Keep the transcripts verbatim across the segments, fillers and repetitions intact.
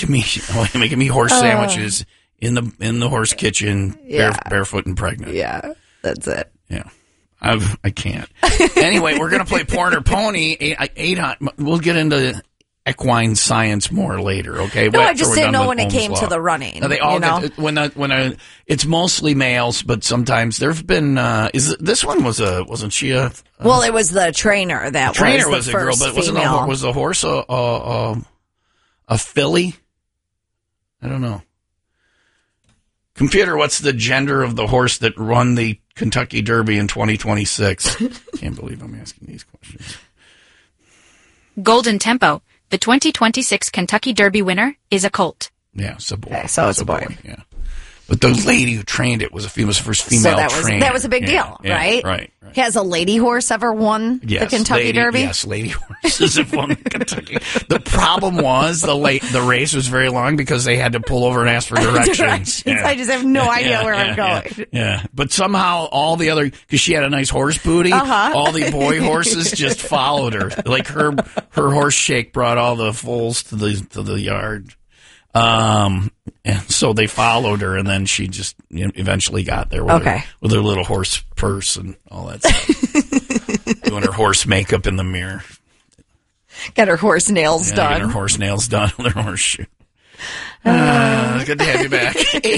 making me making me horse sandwiches in the in the horse kitchen, Yeah. bare, barefoot and pregnant. Yeah, that's it. Yeah. I've, I can't. Anyway, we're going to play Porn or Pony. Eight, eight on, we'll get into equine science more later, okay? No, After I just we're didn't done know with when it Ohm's came Law. to the running. No, they all you know? get, when I, when I, it's mostly males, but sometimes there've been. Uh, is this one was a wasn't she a? a Well, it was the trainer that trainer was, was the a girl, first but wasn't female. a, was the horse a a, a a filly? I don't know. Computer, what's the gender of the horse that won the Kentucky Derby in twenty twenty-six? Can't believe I'm asking these questions. Golden Tempo, the twenty twenty-six Kentucky Derby winner, is a colt. Yeah, it's a boy. Okay, so it's a boy. Yeah, but the lady who trained it was a female, was the first female so that was trainer. that was a big Yeah, deal, yeah, right? Right. Right. Has a lady horse ever won Yes, the Kentucky lady, Derby? Yes, lady horses have won the Kentucky. The problem was the late the race was very long because they had to pull over and ask for directions. Directions. Yeah. I just have no idea Yeah, where yeah, I'm going. Yeah, yeah, but somehow all the other because she had a nice horse booty, Uh-huh. all the boy horses just followed her. Like her her horse shake brought all the foals to the to the yard. Um, and so they followed her, and then she just you know, eventually got there with, Okay. her, with her little horse purse and all that stuff. Doing her horse makeup in the mirror. Got her horse nails Yeah, done. getting her horse nails done with her horseshoe. Uh, good to have you back.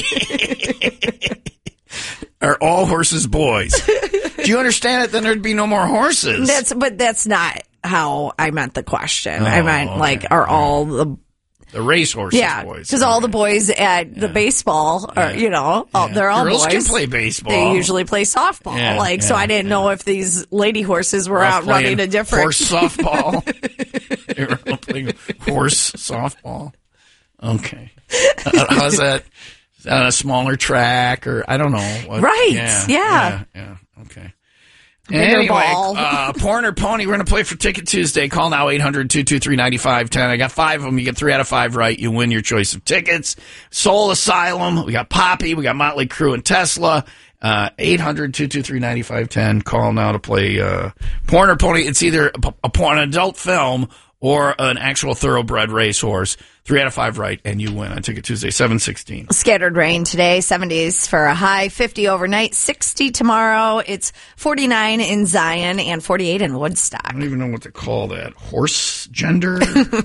Are all horses boys? Do you understand it? Then there'd be no more horses. That's but that's not how I meant the question. I Oh, meant okay. like are all the the race horses yeah boys. because all the boys at the baseball are Yeah. you know all, Yeah. they're all Girls boys. can play baseball. They usually play softball. Yeah, like so, yeah, I didn't know if these lady horses were We're out playing running a different horse softball. They were all playing horse softball. Okay, uh, how's that? Is that on a smaller track or I don't know. What, Right, Yeah. yeah. Yeah. yeah, Okay. Bigger Anyway, ball. uh, Porn or Pony, we're going to play for Ticket Tuesday. Call now, eight hundred, two two three, nine five one zero. I got five of them. You get three out of five right. You win your choice of tickets. Soul Asylum. We got Poppy. We got Motley Crue and Tesla. Uh, eight hundred, two two three, nine five one zero. Call now to play uh, Porn or Pony. It's either a, a, an adult film or an actual thoroughbred racehorse. Three out of five right, and you win on Ticket Tuesday, seven sixteen. Scattered rain today, seventies for a high, fifty overnight, sixty tomorrow. It's forty-nine in Zion and forty-eight in Woodstock. I don't even know what to call that. Horse gender?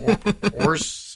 Horse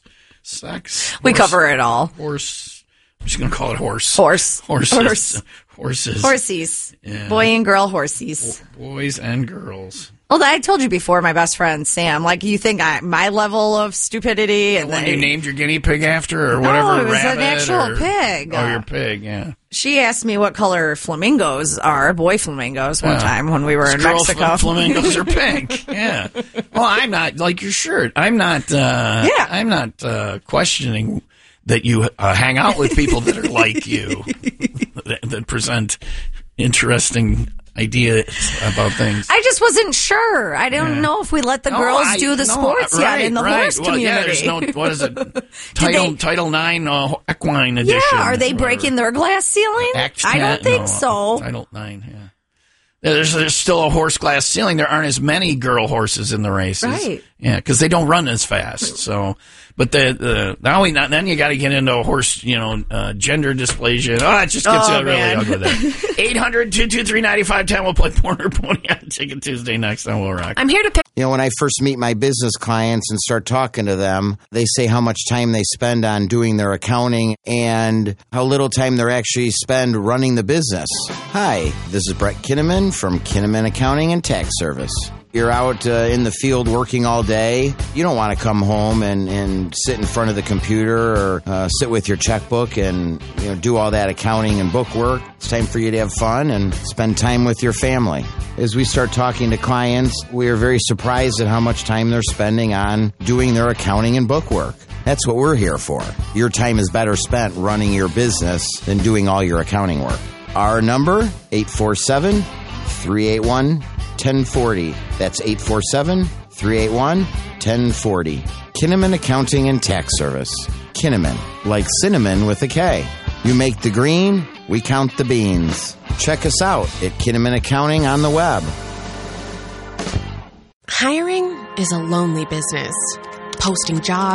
sex? We Horse- cover it all. Horse. I'm just going to call it horse. Horse. Horses. Horse. Horses. Horsies. Yeah. Boy and girl horsies. Boys and girls. Well, I told you before, my best friend Sam. Like, you think I, my level of stupidity, and The one then you named your guinea pig after, or whatever. it was an rabbit, actual or- pig. Oh, your pig, yeah. she asked me what color flamingos are, boy flamingos, one Yeah. time when we were in Girl Mexico. flamingos are pink. Yeah. Well, I'm not like your shirt. I'm not. Uh, Yeah. I'm not uh, questioning that you uh, hang out with people that are like you, that, that present interesting ideas about things. I just wasn't sure. I don't Yeah. know if we let the No, girls I- do the no, sports right, yet in the right. horse well, community. Yeah, there's no. What is it? Title they- Title Nine uh, Equine Edition. Yeah, are they whatever. breaking their glass ceiling? Act I don't ten? think No, so. Title Nine. Yeah. Yeah, There's, there's still a horse glass ceiling. There aren't as many girl horses in the races. Right. Yeah, because they don't run as fast. So, but the, the now we not then you got to get into a horse, you know, uh, gender dysplasia. Oh, it just gets Oh, uh, really man. ugly there. eight hundred, two two three, nine five one zero. We'll play Porn or Pony on Ticket Tuesday next on Will Rock. I'm here to pick. You know, when I first meet my business clients and start talking to them, they say how much time they spend on doing their accounting and how little time they actually spend running the business. Hi, this is Brett Kinnaman from Kinnaman Accounting and Tax Service. You're out uh, in the field working all day. You don't want to come home and, and sit in front of the computer or uh, sit with your checkbook and you know do all that accounting and book work. It's time for you to have fun and spend time with your family. As we start talking to clients, we are very surprised at how much time they're spending on doing their accounting and book work. That's what we're here for. Your time is better spent running your business than doing all your accounting work. Our number, eight four seven, three eight one, one zero four zero. That's eight four seven, three eight one, one zero four zero. Kinnaman Accounting and Tax Service. Kinnaman, like cinnamon with a K. You make the green, we count the beans. Check us out at Kinnaman Accounting on the web. Hiring is a lonely business. Posting jobs,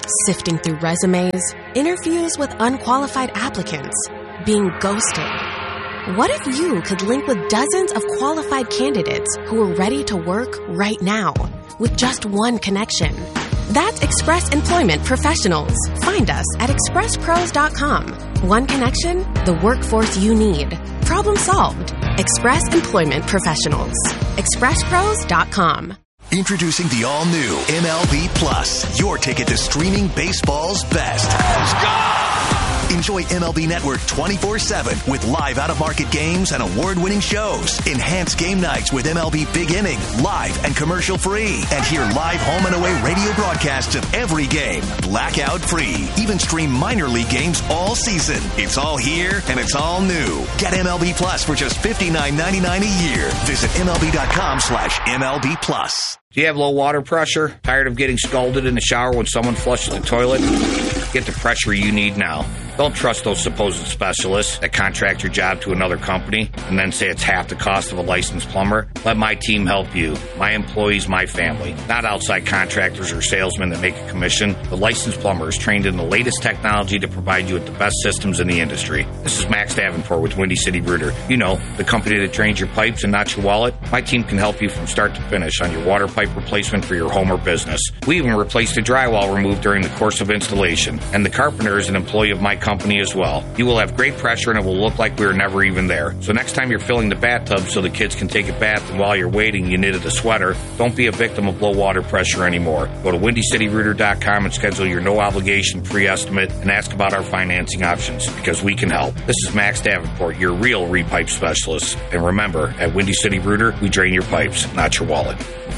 Sifting through resumes, interviews with unqualified applicants, being ghosted. What if you could link with dozens of qualified candidates who are ready to work right now with just one connection? That's Express Employment Professionals. Find us at express pros dot com. One connection, the workforce you need. Problem solved. Express Employment Professionals. express pros dot com. Introducing the all-new M L B Plus, your ticket to streaming baseball's best. Let's go! Enjoy M L B Network twenty-four seven with live out-of-market games and award-winning shows. Enhanced game nights with M L B Big Inning, live and commercial-free. And hear live home and away radio broadcasts of every game, blackout-free. Even stream minor league games all season. It's all here, and it's all new. Get M L B Plus for just fifty-nine ninety-nine a year. Visit MLB.com slash MLB Plus. Do you have low water pressure? Tired of getting scalded in the shower when someone flushes the toilet? Get the pressure you need now. Don't trust those supposed specialists that contract your job to another company and then say it's half the cost of a licensed plumber. Let my team help you. My employees, my family. Not outside contractors or salesmen that make a commission. The licensed plumber is trained in the latest technology to provide you with the best systems in the industry. This is Max Davenport with Windy City Rooter. You know, the company that drains your pipes and not your wallet. My team can help you from start to finish on your water pipe replacement for your home or business. We even replaced the drywall removed during the course of installation. And the carpenter is an employee of my company as well. You will have great pressure and it will look like we were never even there. So next time you're filling the bathtub so the kids can take a bath and while you're waiting you knitted a sweater, don't be a victim of low water pressure anymore. Go to windy city rooter dot com and schedule your no obligation free estimate and ask about our financing options because we can help. This is Max Davenport, your real repipe specialist. And remember, at Windy City Rooter, we drain your pipes, not your wallet.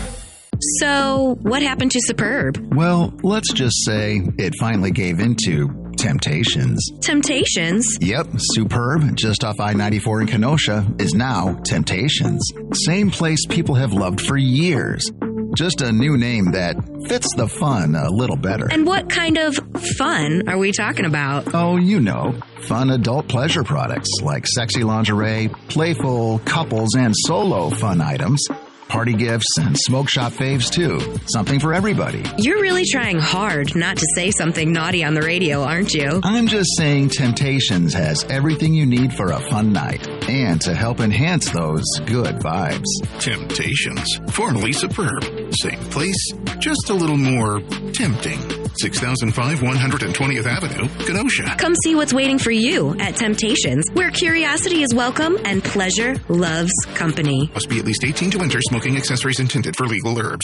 So, what happened to Superb? Well, let's just say it finally gave into Temptations. Temptations? Yep, Superb, just off I ninety-four in Kenosha, is now Temptations. Same place people have loved for years. Just a new name that fits the fun a little better. And what kind of fun are we talking about? Oh, you know, fun adult pleasure products like sexy lingerie, playful couples and solo fun items. Party gifts and smoke shop faves, too. Something for everybody. You're really trying hard not to say something naughty on the radio, aren't you? I'm just saying Temptations has everything you need for a fun night and to help enhance those good vibes. Temptations. Formerly Superb. Same place, just a little more tempting. six thousand five, one hundred twentieth Avenue, Kenosha. Come see what's waiting for you at Temptations, where curiosity is welcome and pleasure loves company. Must be at least eighteen to enter. Smoking accessories intended for legal herbs.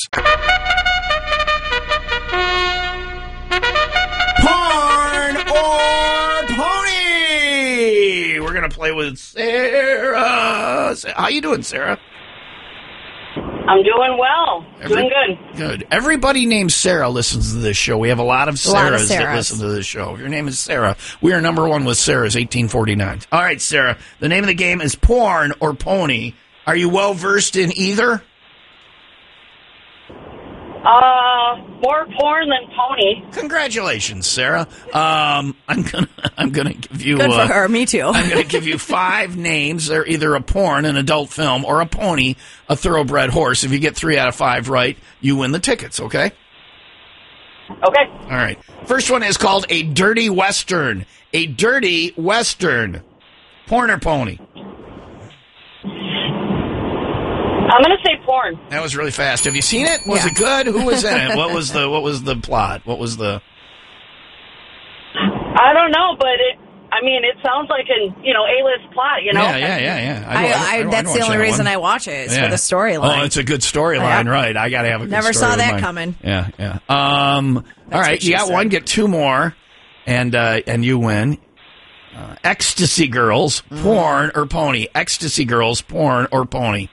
Porn or pony? We're going to play with Sarah. How you doing, Sarah? I'm doing well. Every, doing good. Good. Everybody named Sarah listens to this show. We have a lot of Sarahs, lot of Sarahs that listen to this show. If your name is Sarah, we are number one with Sarah's eighteen forty-nine. All right, Sarah. The name of the game is Porn or Pony. Are you well versed in either? Uh, more porn than pony. Congratulations, Sarah. Um, I'm gonna I'm gonna give you Good for uh, her. Me too. I'm gonna give you five names. They're either a porn, an adult film, or a pony, a thoroughbred horse. If you get three out of five right, you win the tickets. Okay. Okay. All right. First one is called a dirty western. A dirty western. Porn or pony? I'm going to say porn. That was really fast. Have you seen it? Was Yeah. it good? Who was in it? What was the What was the plot? What was the? I don't know, but it. I mean, it sounds like an you know A-list plot. You know. Yeah, yeah, yeah, yeah. I, do- I, do- that's do the watch only that reason one. I watch it is Yeah. for the storyline. Oh, it's a good storyline, Yeah. right? I got to have a good Never story saw of that mine. coming. Yeah, yeah. Um, all right, what you she got said. one, get two more, and uh, and you win. Uh, Ecstasy Girls, Mm. porn or pony? Ecstasy Girls, porn or pony?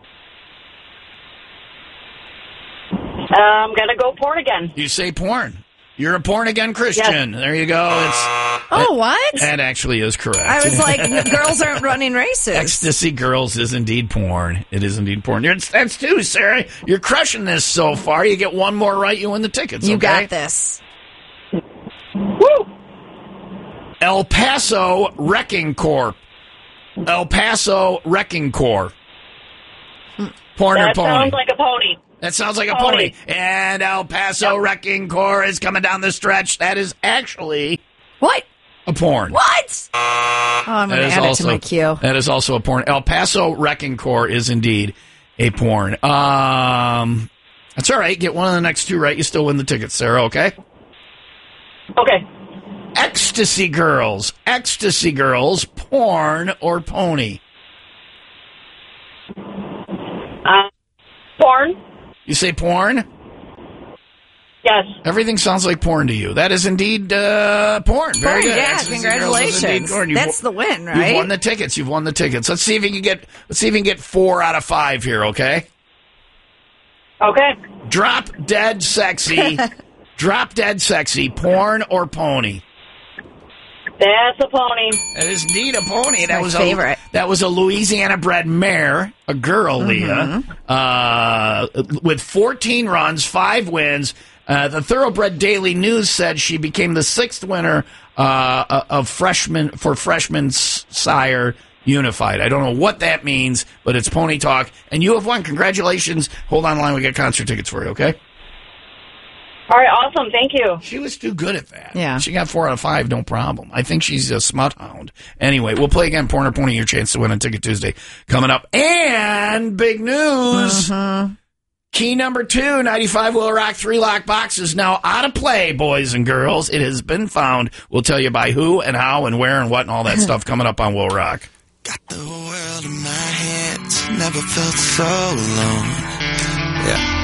Uh, I'm going to go porn again. You say porn. You're a born again Christian. There you go. It's Oh, what? That actually is correct. I was like, girls aren't running races. Ecstasy Girls is indeed porn. It is indeed porn. You're, that's two, Sarah. You're crushing this so far. You get one more right, you win the tickets. You okay? got this. Woo! El Paso Wrecking Corp. El Paso Wrecking Corp. Porn That or pony? sounds like a pony. That sounds like a Pony. pony. And El Paso Wrecking Corps is coming down the stretch. That is actually What? a porn. What? Oh, I'm going to That is add also, it to my queue. That is also a porn. El Paso Wrecking Corps is indeed a porn. Um, that's all right. Get one of the next two right. You still win the tickets, Sarah, okay? Okay. Ecstasy Girls. Ecstasy Girls, porn or pony? Uh, porn. You say porn? Yes. Everything sounds like porn to you. That is indeed uh, porn. Very Porn, good. yeah, Ecstasy Girls is indeed congratulations. porn. You've That's wo- the win, You've right? won the tickets. You've won the tickets. Let's see if you can get. Let's see if you can get four out of five here. Okay. Okay. Drop Dead Sexy. Drop Dead Sexy. Porn or pony? That's a pony. That is indeed a pony. That my was favorite. a that was a Louisiana-bred mare, a girl, Leah, uh, with fourteen runs, five wins. Uh, the Thoroughbred Daily News said she became the sixth winner uh, of freshman for freshman sire unified. I don't know what that means, but it's pony talk, and you have won. Congratulations! Hold on the line. We got concert tickets for you. Okay. All right, awesome. Thank you. She was too good at that. Yeah. She got four out of five, no problem. I think she's a smut hound. Anyway, we'll play again. Porn or Pony, your chance to win on Ticket Tuesday coming up. And big news. Mm-hmm. Key number two, ninety-five Will Rock three lock box is now out of play, boys and girls. It has been found. We'll tell you by who and how and where and what and all that stuff coming up on Will Rock. Got the world in my hands. Never felt so alone. Yeah.